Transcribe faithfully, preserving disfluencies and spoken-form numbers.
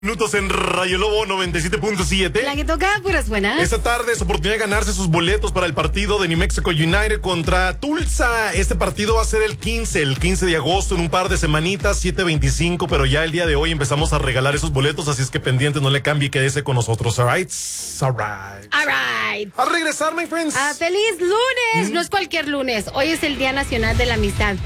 Minutos en Rayo Lobo noventa y siete punto siete. La que toca puras buenas. Esta tarde es oportunidad de ganarse sus boletos para el partido de New Mexico United contra Tulsa. Este partido va a ser el quince, el quince de agosto, en un par de semanitas, siete veinticinco, pero ya el día de hoy empezamos a regalar esos boletos, así es que pendiente, no le cambie, quédese con nosotros, alright? Alright. Alright. A regresar, my friends. Ah, feliz lunes. ¿Mm? No es cualquier lunes. Hoy es el Día Nacional de la Amistad.